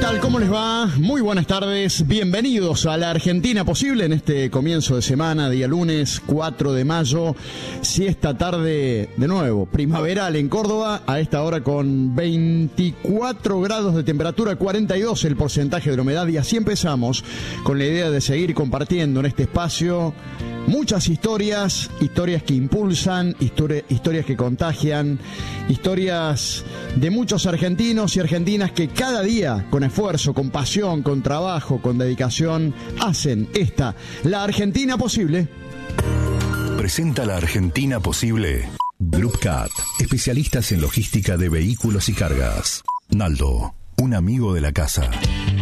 tal? ¿Cómo les va? Muy buenas tardes. Bienvenidos a la Argentina Posible en este comienzo de semana, día lunes 4 de mayo. Siesta tarde de nuevo, primaveral en Córdoba, a esta hora con 24 grados de temperatura, 42 el porcentaje de la humedad. Y así empezamos con la idea de seguir compartiendo en este espacio muchas historias que impulsan, historias que contagian, historias de muchos argentinos y argentinas que cada día, con esfuerzo, con pasión, con trabajo, con dedicación, hacen esta, la Argentina Posible. Presenta la Argentina Posible Group Cat, especialistas en logística de vehículos y cargas. Naldo, un amigo de la casa.